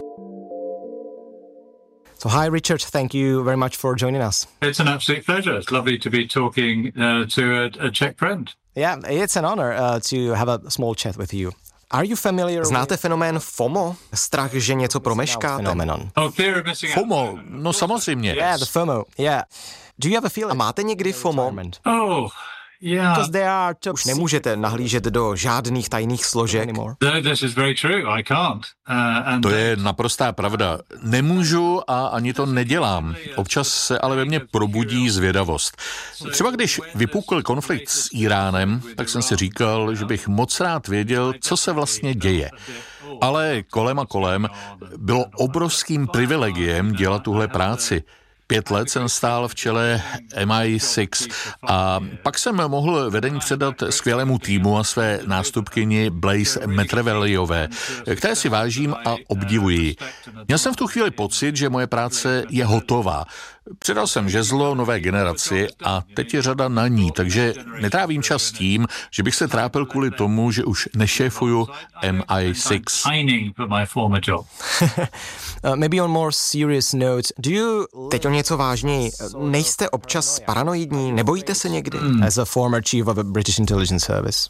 So hi Richard, thank you very much for joining us.
It's an absolute pleasure. It's lovely to be talking to a Czech friend.
Yeah, it's an honor to have a small chat with you. Are you familiar? Znáte fenomén FOMO? Strach, že něco promeškáte?
FOMO? No samozřejmě.
Yeah, the FOMO. Yeah. Do you have a feeling? A máte někdy FOMO?
Oh,
Už nemůžete nahlížet do žádných tajných složek.
To je naprostá pravda. Nemůžu a ani to nedělám. Občas se ale ve mně probudí zvědavost. Třeba když vypukl konflikt s Íránem, tak jsem si říkal, že bych moc rád věděl, co se vlastně děje. Ale kolem a kolem bylo obrovským privilegiem dělat tuhle práci. 5 let jsem stál v čele MI6 a pak jsem mohl vedení předat skvělému týmu a své nástupkyni Blaise Metreveliové, které si vážím a obdivuji. Měl jsem v tu chvíli pocit, že moje práce je hotová. Předal jsem žezlo nové generaci a teď je řada na ní, takže netrávím čas tím, že bych se trápil kvůli tomu, že už nešéfuju MI6.
Teď o něco vážněji. Nejste občas paranoidní? Nebojíte se někdy? As a former chief of a British intelligence service.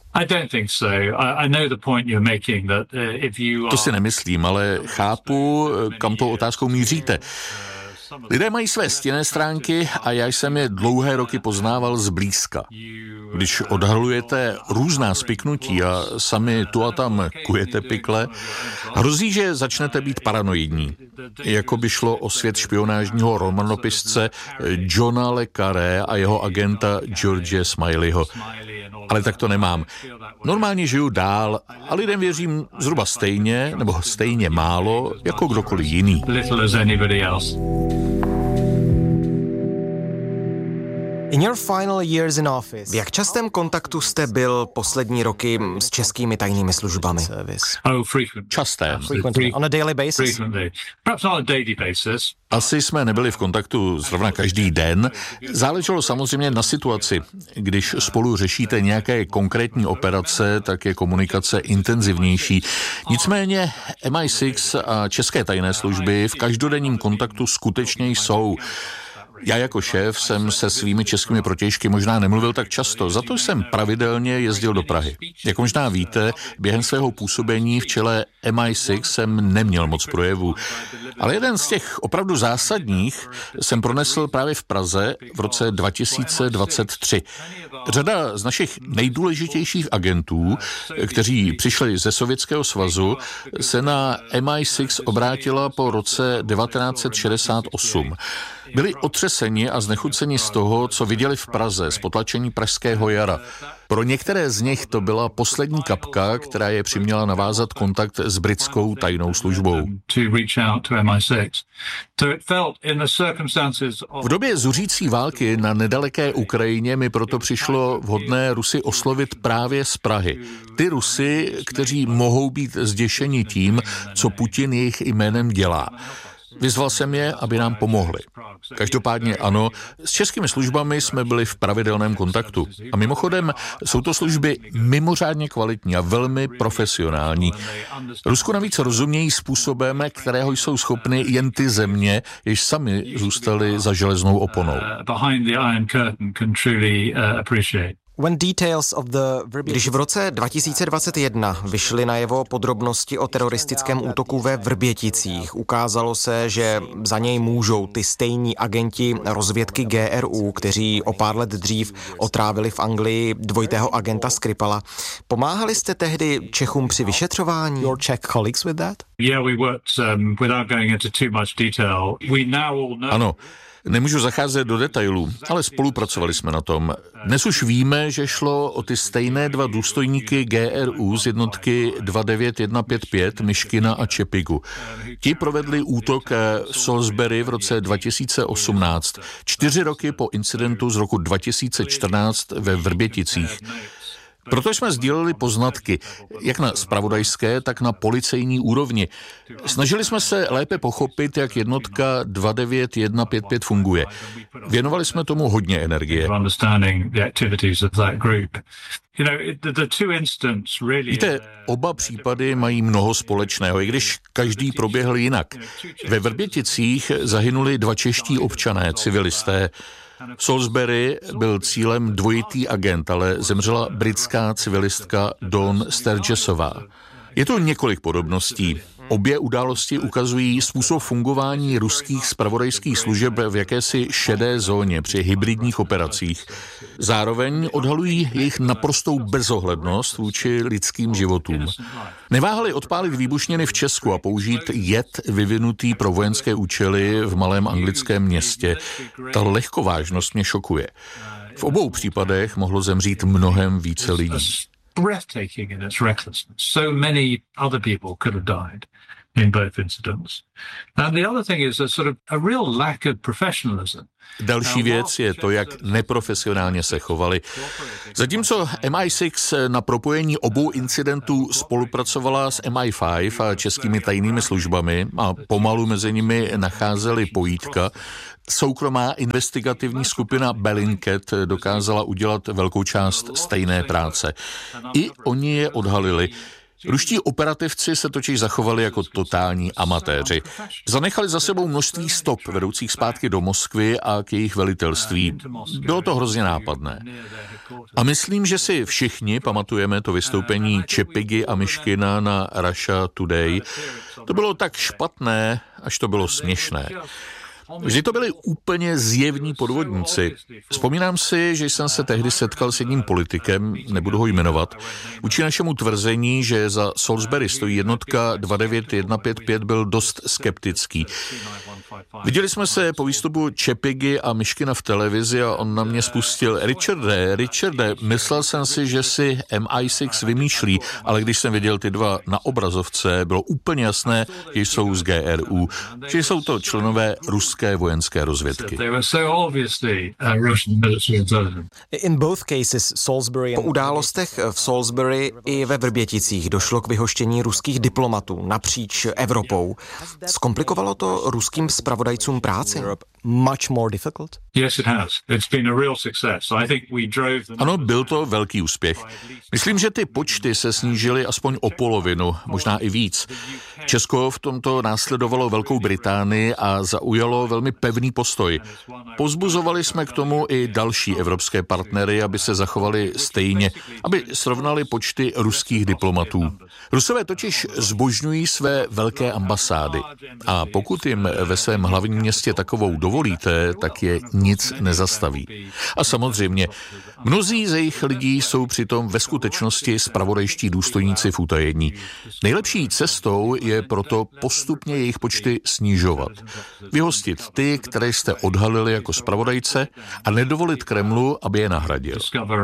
To si nemyslím, ale chápu, kam tou otázkou míříte. Lidé mají své stinné stránky a já jsem je dlouhé roky poznával zblízka. Když odhalujete různá spiknutí a sami tu a tam kujete pikle, hrozí, že začnete být paranoidní. Jako by šlo o svět špionážního romanopisce Johna le Carré a jeho agenta George Smileyho. Ale tak to nemám. Normálně žiju dál a lidem věřím zhruba stejně, nebo stejně málo, jako kdokoliv jiný.
V jak častém kontaktu jste byl poslední roky s českými tajnými službami?
Častém.
On a daily basis?
Asi jsme nebyli v kontaktu zrovna každý den. Záleželo samozřejmě na situaci. Když spolu řešíte nějaké konkrétní operace, tak je komunikace intenzivnější. Nicméně MI6 a české tajné služby v každodenním kontaktu skutečně jsou. Já jako šéf jsem se svými českými protějšky možná nemluvil tak často, za to jsem pravidelně jezdil do Prahy. Jak možná víte, během svého působení v čele MI6 jsem neměl moc projevů. Ale jeden z těch opravdu zásadních jsem pronesl právě v Praze v roce 2023. Řada z našich nejdůležitějších agentů, kteří přišli ze Sovětského svazu, se na MI6 obrátila po roce 1968. Byli otřeseni a znechuceni z toho, co viděli v Praze z potlačení Pražského jara. Pro některé z nich to byla poslední kapka, která je přiměla navázat kontakt s britskou tajnou službou. V době zuřící války na nedaleké Ukrajině mi proto přišlo vhodné Rusy oslovit právě z Prahy. Ty Rusy, kteří mohou být zděšeni tím, co Putin jejich jménem dělá. Vyzval jsem je, aby nám pomohli. Každopádně ano, s českými službami jsme byli v pravidelném kontaktu. A mimochodem jsou to služby mimořádně kvalitní a velmi profesionální. Rusku navíc rozumějí způsobem, kterého jsou schopny jen ty země, jež sami zůstaly za železnou oponou.
Když v roce 2021 vyšly najevo podrobnosti o teroristickém útoku ve Vrběticích, ukázalo se, že za něj můžou ty stejní agenti rozvědky GRU, kteří o pár let dřív otrávili v Anglii dvojitého agenta Skripala. Pomáhali jste tehdy Čechům při vyšetřování? Your Czech colleagues with that?
Ano. Nemůžu zacházet do detailů, ale spolupracovali jsme na tom. Dnes už víme, že šlo o ty stejné dva důstojníky GRU z jednotky 29155 Myškina a Čepigu. Ti provedli útok v Salisbury v roce 2018, 4 roky po incidentu z roku 2014 ve Vrběticích. Proto jsme sdíleli poznatky, jak na zpravodajské, tak na policejní úrovni. Snažili jsme se lépe pochopit, jak jednotka 29155 funguje. Věnovali jsme tomu hodně energie. Víte, oba případy mají mnoho společného, i když každý proběhl jinak. Ve Vrběticích zahynuli 2 čeští občané, civilisté. V Salisbury byl cílem dvojitý agent, ale zemřela britská civilistka Dawn Sturgesová. Je to několik podobností. Obě události ukazují způsob fungování ruských zpravodajských služeb v jakési šedé zóně při hybridních operacích. Zároveň odhalují jejich naprostou bezohlednost vůči lidským životům. Neváhali odpálit výbušniny v Česku a použít jed vyvinutý pro vojenské účely v malém anglickém městě. Ta lehkovážnost mě šokuje. V obou případech mohlo zemřít mnohem více lidí.
Breathtaking in its recklessness. So many other people could have died in both incidents. And the other thing is a sort of a real lack of professionalism.
Další věc je to, jak neprofesionálně se chovali. Zatímco MI6 na propojení obou incidentů spolupracovala s MI5 a českými tajnými službami a pomalu mezi nimi nacházeli pojítka, soukromá investigativní skupina Bellingcat dokázala udělat velkou část stejné práce. I oni je odhalili. Ruští operativci se totiž zachovali jako totální amatéři. Zanechali za sebou množství stop vedoucích zpátky do Moskvy a k jejich velitelství. Bylo to hrozně nápadné. A myslím, že si všichni pamatujeme to vystoupení Čepigy a Myškina na Russia Today. To bylo tak špatné, až to bylo směšné. Vždy to byli úplně zjevní podvodníci. Vzpomínám si, že jsem se tehdy setkal s jedním politikem, nebudu ho jmenovat, vůči našemu tvrzení, že za Salisbury stojí jednotka 29155, byl dost skeptický. Viděli jsme se po výstupu Čepigy a Myškina v televizi a on na mě spustil: Richarde, myslel jsem si, že si MI6 vymýšlí, ale když jsem viděl ty dva na obrazovce, bylo úplně jasné, že jsou z GRU, že jsou to členové ruské vojenské rozvědky.
Po událostech v Salisbury i ve Vrběticích došlo k vyhoštění ruských diplomatů napříč Evropou. Zkomplikovalo to ruským zpravodajcům práci? Much more difficult?
Ano, byl to velký úspěch. Myslím, že ty počty se snížily aspoň o polovinu, možná i víc. Česko v tomto následovalo Velkou Británii a zaujalo velmi pevný postoj. Povzbuzovali jsme k tomu i další evropské partnery, aby se zachovali stejně, aby srovnali počty ruských diplomatů. Rusové totiž zbožňují své velké ambasády a pokud jim ve svém hlavním městě takovou dovolíte, tak je nic nezastaví. A samozřejmě, mnozí ze jejich lidí jsou přitom ve skutečnosti zpravodajští důstojníci v utajení. Nejlepší cestou je proto postupně jejich počty snižovat. Vyhostit ty, které jste odhalili jako zpravodajce, a nedovolit Kremlu, aby je nahradil.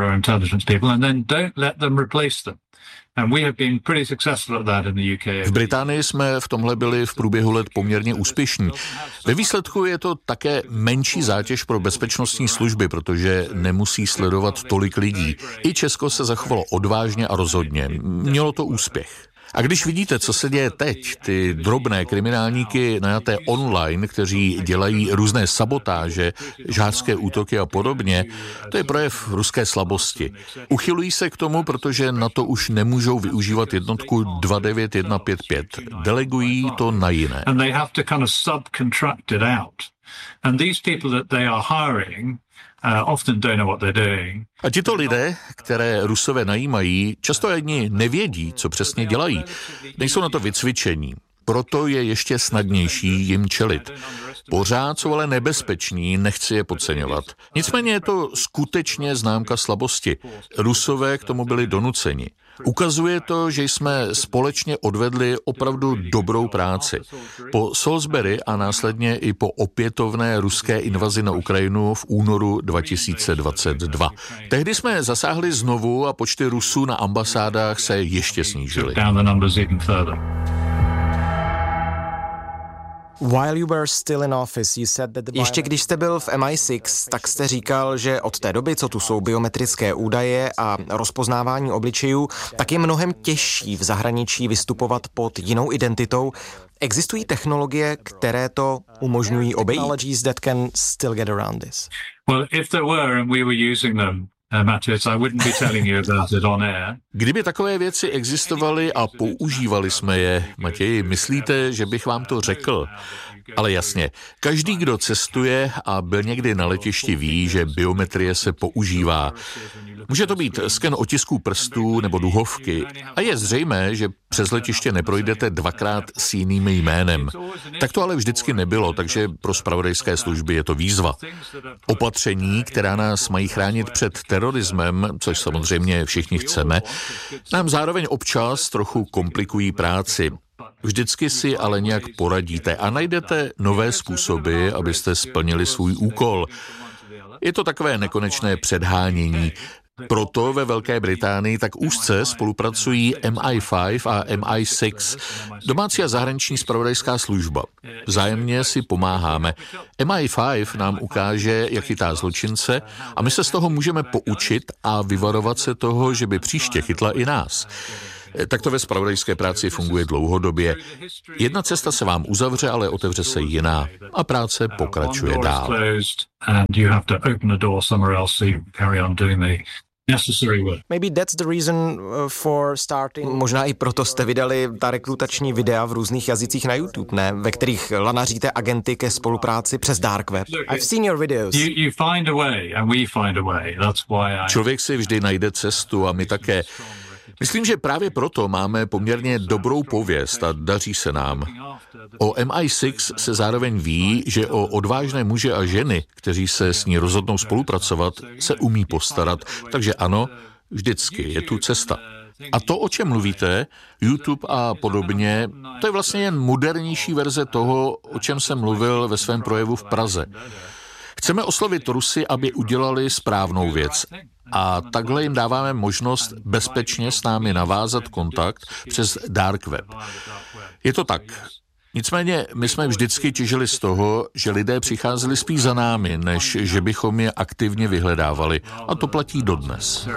V Británii jsme v tomhle byli v průběhu let poměrně úspěšní. Ve výsledku je to také menší zátěž pro bezpečnostní služby, protože nemusí sledovat tolik lidí. I Česko se zachovalo odvážně a rozhodně. Mělo to úspěch. A když vidíte, co se děje teď, ty drobné kriminálníky najaté online, kteří dělají různé sabotáže, žhářské útoky a podobně, to je projev ruské slabosti. Uchylují se k tomu, protože na to už nemůžou využívat jednotku 29155. Delegují to na jiné. A tito lidé, které Rusové najímají, často ani nevědí, co přesně dělají. Nejsou na to vycvičení. Proto je ještě snadnější jim čelit. Pořád jsou ale nebezpeční, nechci je podceňovat. Nicméně je to skutečně známka slabosti. Rusové k tomu byli donuceni. Ukazuje to, že jsme společně odvedli opravdu dobrou práci. Po Salisbury a následně i po opětovné ruské invazi na Ukrajinu v únoru 2022. Tehdy jsme zasáhli znovu a počty Rusů na ambasádách se ještě snížily.
Ještě když jste byl v MI6, tak jste říkal, že od té doby, co tu jsou biometrické údaje a rozpoznávání obličejů, tak je mnohem těžší v zahraničí vystupovat pod jinou identitou. Existují technologie, které to umožňují obejít?
Kdyby takové věci existovaly a používali jsme je, Matěji, myslíte, že bych vám to řekl? Ale jasně, každý, kdo cestuje a byl někdy na letišti, ví, že biometrie se používá. Může to být sken otisků prstů nebo duhovky a je zřejmé, že přes letiště neprojdete dvakrát s jiným jménem. Tak to ale vždycky nebylo, takže pro zpravodajské služby je to výzva. Opatření, která nás mají chránit před terorismem, což samozřejmě všichni chceme, nám zároveň občas trochu komplikují práci. Vždycky si ale nějak poradíte a najdete nové způsoby, abyste splnili svůj úkol. Je to takové nekonečné předhánění. Proto ve Velké Británii tak úzce spolupracují MI5 a MI6, domácí a zahraniční zpravodajská služba. Vzájemně si pomáháme. MI5 nám ukáže, jak chytá zločince a my se z toho můžeme poučit a vyvarovat se toho, že by příště chytla i nás. Tak to ve zpravodajské práci funguje dlouhodobě. Jedna cesta se vám uzavře, ale otevře se jiná a práce pokračuje dál.
Možná i proto jste vydali ta rekrutační videa v různých jazycích na YouTube, ne? Ve kterých lanaříte agenty ke spolupráci přes dark web. I've seen your videos.
Člověk si vždy najde cestu a my také. Myslím, že právě proto máme poměrně dobrou pověst a daří se nám. O MI6 se zároveň ví, že o odvážné muže a ženy, kteří se s ní rozhodnou spolupracovat, se umí postarat. Takže ano, vždycky je tu cesta. A to, o čem mluvíte, YouTube a podobně, to je vlastně jen modernější verze toho, o čem jsem mluvil ve svém projevu v Praze. Chceme oslovit Rusy, aby udělali správnou věc. A takhle jim dáváme možnost bezpečně s námi navázat kontakt přes dark web. Je to tak. Nicméně my jsme vždycky těžili z toho, že lidé přicházeli spíš za námi, než že bychom je aktivně vyhledávali. A to platí dodnes.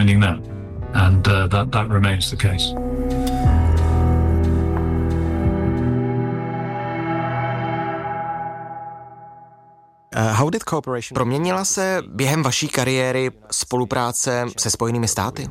Proměnila se během vaší kariéry spolupráce se Spojenými státy?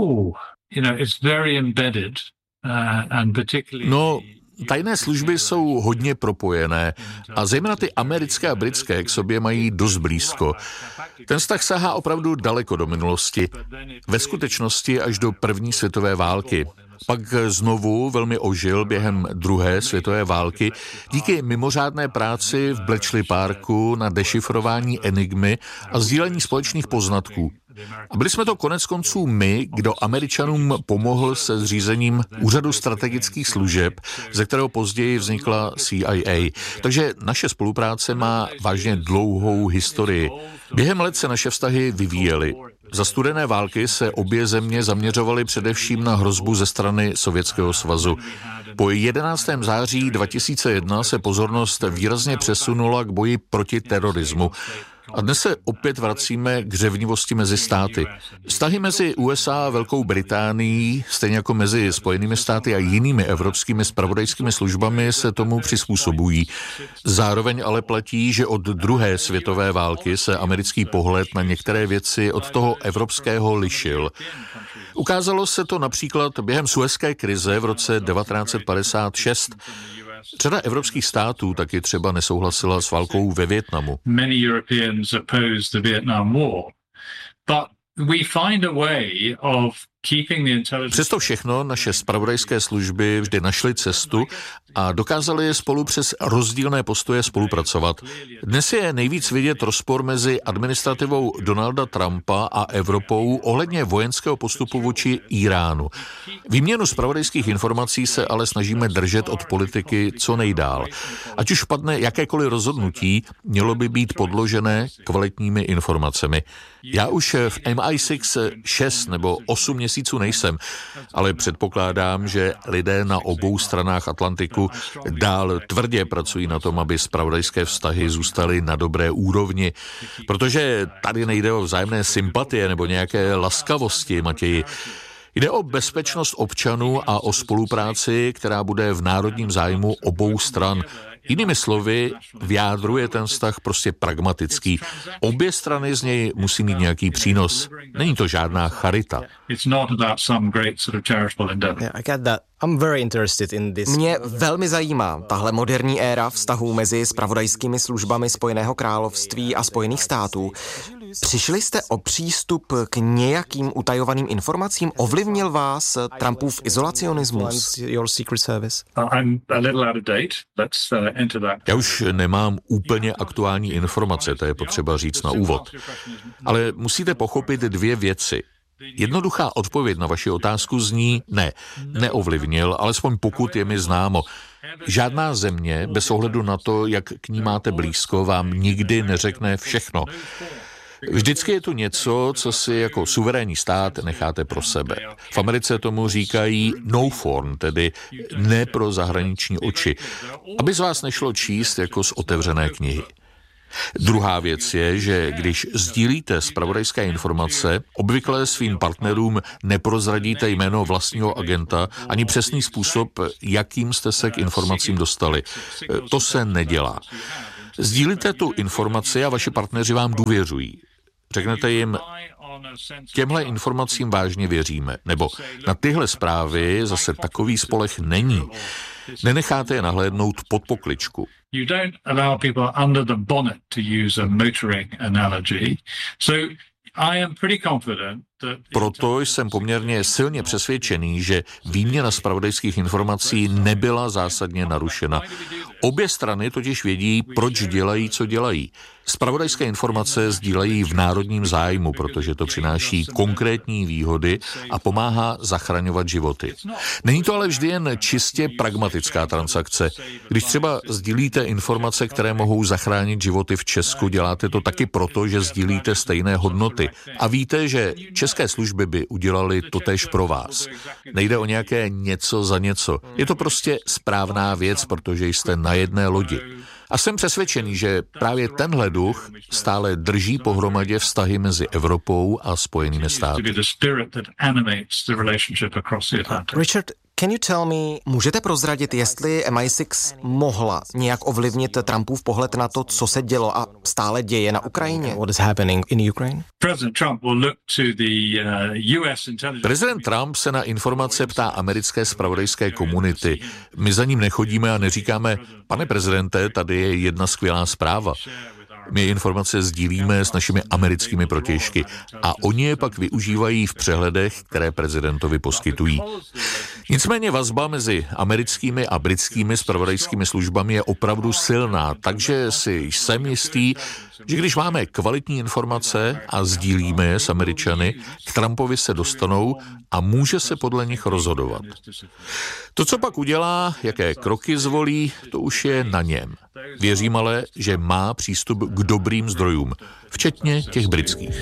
No, tajné služby jsou hodně propojené a zejména ty americké a britské k sobě mají dost blízko. Ten vztah sahá opravdu daleko do minulosti. Ve skutečnosti až do první světové války. Pak znovu velmi ožil během druhé světové války díky mimořádné práci v Bletchley Parku na dešifrování enigmy a sdílení společných poznatků. A byli jsme to konec konců my, kdo Američanům pomohl se zřízením Úřadu strategických služeb, ze kterého později vznikla CIA. Takže naše spolupráce má vážně dlouhou historii. Během let se naše vztahy vyvíjely. Za studené války se obě země zaměřovaly především na hrozbu ze strany Sovětského svazu. Po 11. září 2001 se pozornost výrazně přesunula k boji proti terorismu. A dnes se opět vracíme k řevnivosti mezi státy. Vztahy mezi USA a Velkou Británií, stejně jako mezi Spojenými státy a jinými evropskými zpravodajskými službami, se tomu přizpůsobují. Zároveň ale platí, že od druhé světové války se americký pohled na některé věci od toho evropského lišil. Ukázalo se to například během Suezské krize v roce 1956. Řada evropských států taky třeba nesouhlasila s válkou ve Vietnamu. Přesto všechno naše zpravodajské služby vždy našly cestu a dokázali je spolu přes rozdílné postoje spolupracovat. Dnes je nejvíc vidět rozpor mezi administrativou Donalda Trumpa a Evropou ohledně vojenského postupu vůči Iránu. Výměnu zpravodajských informací se ale snažíme držet od politiky co nejdál. Ať už padne jakékoliv rozhodnutí, mělo by být podložené kvalitními informacemi. Já už v MI6 6 nebo 8 měsíců nejsem, ale předpokládám, že lidé na obou stranách Atlantiku dál tvrdě pracují na tom, aby zpravodajské vztahy zůstaly na dobré úrovni, protože tady nejde o vzájemné sympatie nebo nějaké laskavosti, Matěji. Jde o bezpečnost občanů a o spolupráci, která bude v národním zájmu obou stran. Jinými slovy, v jádru je ten vztah prostě pragmatický. Obě strany z něj musí mít nějaký přínos. Není to žádná charita.
Mě velmi zajímá tahle moderní éra vztahů mezi zpravodajskými službami Spojeného království a Spojených států. Přišli jste o přístup k nějakým utajovaným informacím? Ovlivnil vás Trumpův izolacionismus?
Já už nemám úplně aktuální informace, to je potřeba říct na úvod. Ale musíte pochopit dvě věci. Jednoduchá odpověď na vaši otázku zní ne, neovlivnil, alespoň pokud je mi známo. Žádná země, bez ohledu na to, jak k ní máte blízko, vám nikdy neřekne všechno. Vždycky je tu něco, co si jako suverénní stát necháte pro sebe. V Americe tomu říkají no foreign, tedy ne pro zahraniční oči, aby z vás nešlo číst jako z otevřené knihy. Druhá věc je, že když sdílíte zpravodajské informace, obvykle svým partnerům neprozradíte jméno vlastního agenta ani přesný způsob, jakým jste se k informacím dostali. To se nedělá. Sdílíte tu informaci a vaši partneři vám důvěřují. Řeknete jim, těmhle informacím vážně věříme, nebo na tyhle zprávy zase takový spoleh není. Nenecháte je nahlédnout pod pokličku.
You don't allow people under the bonnet, to use a motoring analogy. So I am pretty confident.
Proto jsem poměrně silně přesvědčený, že výměna zpravodajských informací nebyla zásadně narušena. Obě strany totiž vědí, proč dělají, co dělají. Zpravodajské informace sdílejí v národním zájmu, protože to přináší konkrétní výhody a pomáhá zachraňovat životy. Není to ale vždy jen čistě pragmatická transakce. Když třeba sdílíte informace, které mohou zachránit životy v Česku, děláte to taky proto, že sdílíte stejné hodnoty. A víte, že české služby by udělali totéž pro vás. Nejde o nějaké něco za něco. Je to prostě správná věc, protože jste na jedné lodi. A jsem přesvědčený, že právě tenhle duch stále drží pohromadě vztahy mezi Evropou a Spojenými státy.
Richard, can you tell me, můžete prozradit, jestli MI6 mohla nějak ovlivnit Trumpův pohled na to, co se dělo a stále děje na Ukrajině? What is happening in Ukraine?
Prezident Trump se na informace ptá americké zpravodajské komunity. My za ním nechodíme a neříkáme, pane prezidente, tady je jedna skvělá zpráva. My informace sdílíme s našimi americkými protějšky a oni je pak využívají v přehledech, které prezidentovi poskytují. Nicméně vazba mezi americkými a britskými zpravodajskými službami je opravdu silná, takže si jsem jistý, že když máme kvalitní informace a sdílíme je s Američany, k Trumpovi se dostanou a může se podle nich rozhodovat. To, co pak udělá, jaké kroky zvolí, to už je na něm. Věřím ale, že má přístup k dobrým zdrojům, včetně těch britských.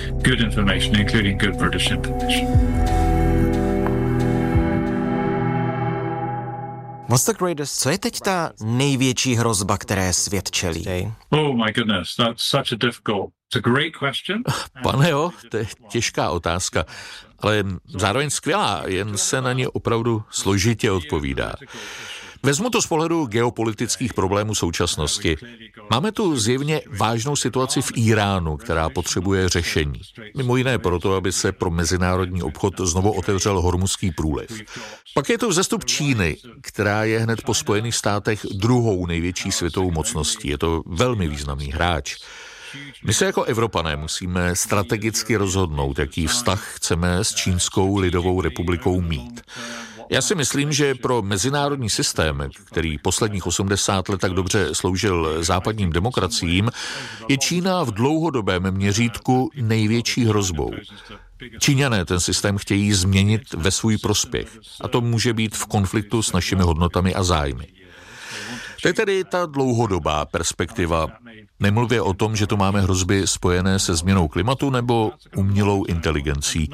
Co je teď ta největší hrozba, které svět čelí?
Oh my goodness, that's such a difficult. It's a great question.
Pane jo, to je těžká otázka, ale zároveň skvělá, jen se na ně opravdu složitě odpovídá. Vezmu to z pohledu geopolitických problémů současnosti. Máme tu zjevně vážnou situaci v Iránu, která potřebuje řešení. Mimo jiné proto, aby se pro mezinárodní obchod znovu otevřel Hormuzský průliv. Pak je tu vzestup Číny, která je hned po Spojených státech druhou největší světovou mocností. Je to velmi významný hráč. My se jako Evropané musíme strategicky rozhodnout, jaký vztah chceme s Čínskou lidovou republikou mít. Já si myslím, že pro mezinárodní systém, který posledních 80 let tak dobře sloužil západním demokraciím, je Čína v dlouhodobém měřítku největší hrozbou. Číňané ten systém chtějí změnit ve svůj prospěch a to může být v konfliktu s našimi hodnotami a zájmy. To je tedy ta dlouhodobá perspektiva. Nemluvě o tom, že tu máme hrozby spojené se změnou klimatu nebo umělou inteligencí.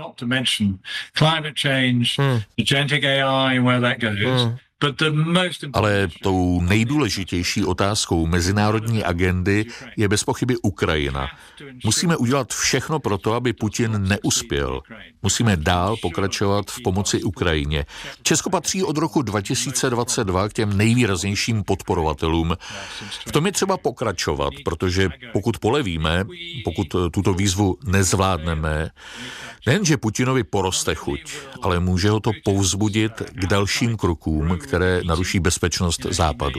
Ale tou nejdůležitější otázkou mezinárodní agendy je bezpochyby Ukrajina. Musíme udělat všechno pro to, aby Putin neuspěl. Musíme dál pokračovat v pomoci Ukrajině. Česko patří od roku 2022 k těm nejvýraznějším podporovatelům. V tom je třeba pokračovat, protože pokud polevíme, pokud tuto výzvu nezvládneme, nejenže Putinovi poroste chuť, ale může ho to povzbudit k dalším krokům, které naruší bezpečnost Západu.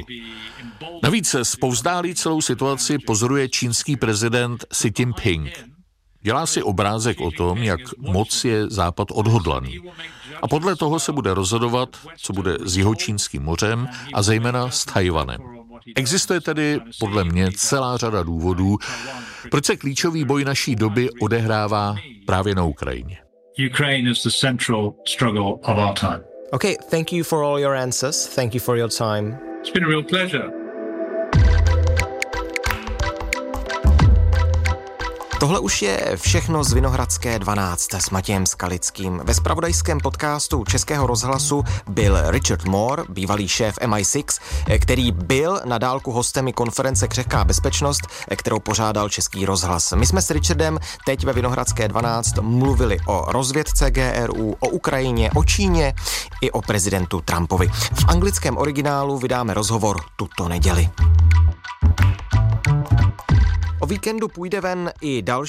Navíc zpovzdálí celou situaci pozoruje čínský prezident Xi Jinping. Dělá si obrázek o tom, jak moc je Západ odhodlaný. A podle toho se bude rozhodovat, co bude s Jihočínským mořem a zejména s Tchaj-wanem. Existuje tedy podle mě celá řada důvodů, proč se klíčový boj naší doby odehrává právě na Ukrajině.
Ukraine is the central struggle of our time.
Okay, thank you for all your answers. Thank you for your time.
It's been a real pleasure.
Tohle už je všechno z Vinohradské 12 s Matějem Skalickým. Ve zpravodajském podcastu Českého rozhlasu byl Richard Moore, bývalý šéf MI6, který byl na dálku hostem i konference Křehká bezpečnost, kterou pořádal Český rozhlas. My jsme s Richardem teď ve Vinohradské 12 mluvili o rozvědce GRU, o Ukrajině, o Číně i o prezidentu Trumpovi. V anglickém originálu vydáme rozhovor tuto neděli. O víkendu půjde ven i další